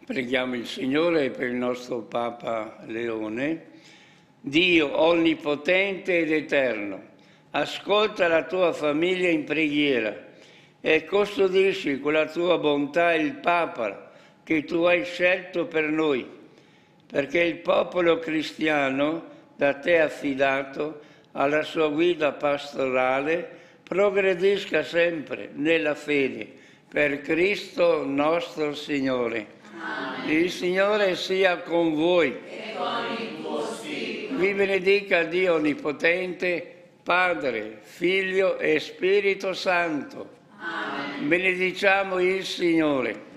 Preghiamo il Signore per il nostro Papa Leone. Dio onnipotente ed eterno, ascolta la tua famiglia in preghiera e custodisci con la tua bontà il Papa che tu hai scelto per noi, perché il popolo cristiano, da te affidato, alla sua guida pastorale, progredisca sempre nella fede, per Cristo nostro Signore. Amen. Il Signore sia con voi. E con il tuo spirito. Vi benedica Dio Onnipotente, Padre, Figlio e Spirito Santo. Amen. Benediciamo il Signore.